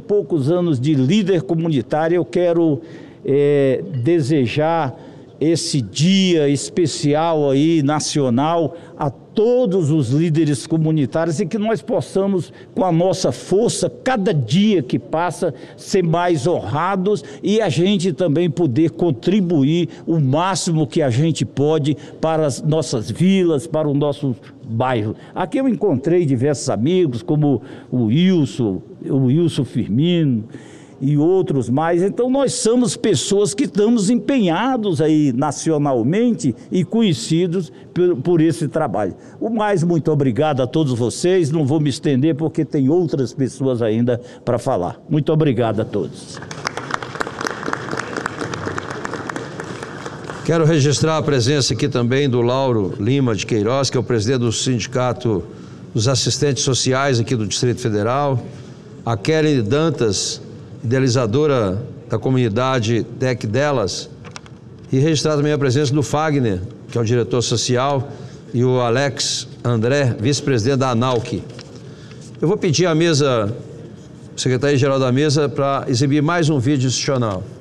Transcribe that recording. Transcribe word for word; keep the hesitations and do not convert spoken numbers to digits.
poucos anos de líder comunitário, eu quero é, desejar esse dia especial aí, nacional, a todos os líderes comunitários, e que nós possamos, com a nossa força, cada dia que passa, ser mais honrados e a gente também poder contribuir o máximo que a gente pode para as nossas vilas, para o nosso bairro. Aqui eu encontrei diversos amigos, como o Wilson, o Wilson Firmino, e outros mais. Então nós somos pessoas que estamos empenhados aí nacionalmente e conhecidos por, por esse trabalho. O mais, muito obrigado a todos vocês, não vou me estender porque tem outras pessoas ainda para falar. Muito obrigado a todos. Quero registrar a presença aqui também do Lauro Lima de Queiroz, que é o presidente do Sindicato dos Assistentes Sociais aqui do Distrito Federal, a Kelly Dantas, idealizadora da comunidade D E C delas, e registrar também a presença do Fagner, que é o diretor social, e o Alex André, vice-presidente da ANALC. Eu vou pedir à mesa, secretaria-geral da mesa, para exibir mais um vídeo institucional.